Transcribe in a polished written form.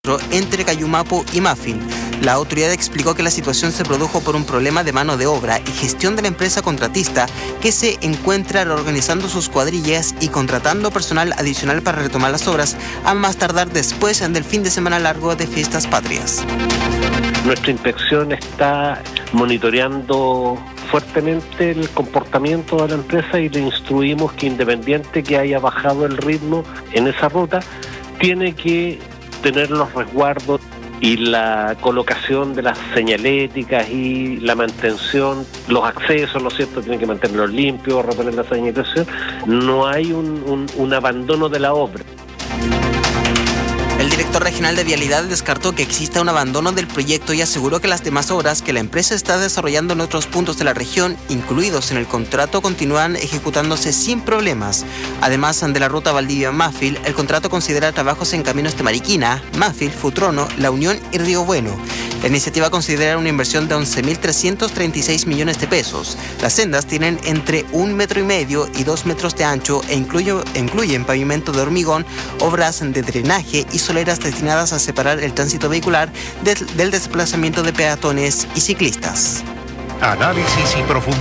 entre Cayumapu y Mafil. La autoridad explicó que la situación se produjo por un problema de mano de obra y gestión de la empresa contratista, que se encuentra reorganizando sus cuadrillas y contratando personal adicional para retomar las obras a más tardar después del fin de semana largo de Fiestas Patrias. Nuestra inspección está monitoreando fuertemente el comportamiento de la empresa y le instruimos que, independiente que haya bajado el ritmo en esa ruta, tiene que tener los resguardos y la colocación de las señaléticas y la mantención, los accesos, ¿no es cierto?, tienen que mantenerlos limpios, reponer la señalización. No hay un abandono de la obra. El director regional de Vialidad descartó que exista un abandono del proyecto y aseguró que las demás obras que la empresa está desarrollando en otros puntos de la región, incluidos en el contrato, continúan ejecutándose sin problemas. Además de la ruta Valdivia-Mafil, el contrato considera trabajos en caminos de Mariquina, Mafil, Futrono, La Unión y Río Bueno. La iniciativa considera una inversión de 11.336 millones de pesos. Las sendas tienen entre 1,5 metros y 2 metros de ancho e incluyen pavimento de hormigón, obras de drenaje y soleras destinadas a separar el tránsito vehicular del desplazamiento de peatones y ciclistas. Análisis y profundidad.